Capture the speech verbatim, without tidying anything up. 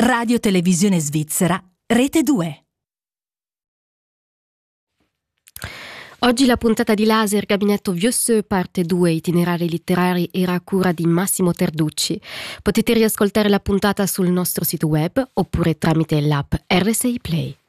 Radio Televisione Svizzera, Rete due. Oggi la puntata di Laser Gabinetto Vieux parte due, itinerari letterari, era a cura di Massimo Terducci. Potete riascoltare la puntata sul nostro sito web oppure tramite l'app R S I Play.